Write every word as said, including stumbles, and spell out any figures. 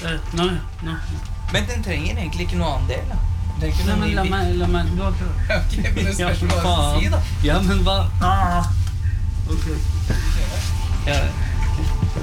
Nå, nå. Men den trenger egentlig ikke noe annen del, da. Det er ikke Nei, noe men ny la bit. meg, la meg, du har prøvd. Ok, men det spørs Ja, hva du faen. sier, da. Ja, men hva? Ah. Ok. Ja,